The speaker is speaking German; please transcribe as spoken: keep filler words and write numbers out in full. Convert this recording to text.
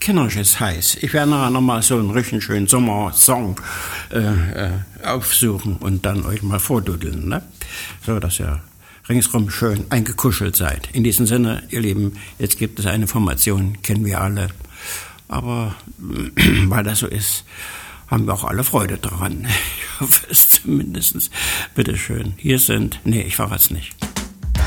Kindersch ist heiß. Ich werde nachher nochmal so einen richtig schönen Sommersong äh, äh, aufsuchen und dann euch mal vordudeln, ne? So, dass ihr ringsrum schön eingekuschelt seid. In diesem Sinne, ihr Lieben, jetzt gibt es eine Formation, kennen wir alle. Aber weil das so ist, haben wir auch alle Freude daran. Ich hoffe es zumindest. Bitteschön. Hier sind, nee, ich verrate es nicht.